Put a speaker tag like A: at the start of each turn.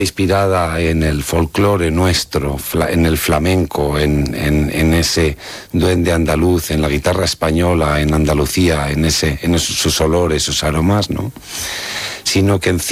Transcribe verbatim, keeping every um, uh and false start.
A: inspirada en el folclore nuestro, en el flamenco, en, en, en ese duende andaluz, en la guitarra española, en Andalucía, en, ese, en esos, sus olores, sus aromas, ¿no? Sino que encima